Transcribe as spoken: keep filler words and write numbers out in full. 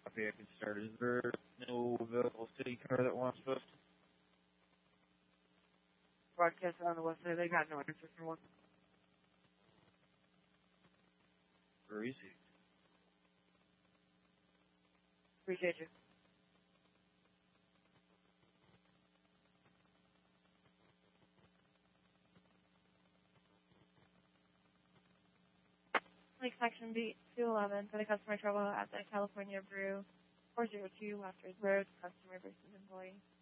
Copy, I can start. Is there no available city car that wants us? Broadcast on the west side. They got no answer from one. Very easy. Appreciate you. Lake Section B two eleven for the customer trouble at the California Brew, four oh two West Ridge Road, customer versus employee.